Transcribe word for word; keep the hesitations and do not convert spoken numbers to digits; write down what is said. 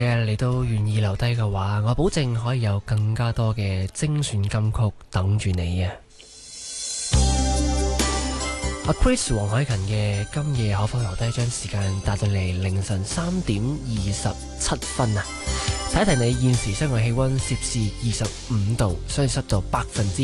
你都願意留低嘅話，我保證可以有更加多嘅精選金曲等住你啊！阿 Chris 黃凱芹嘅今夜可否留低，將時間達到嚟凌晨三點二十七分啊！提一提你，現時室外氣溫攝氏二十五度，相對濕度百分之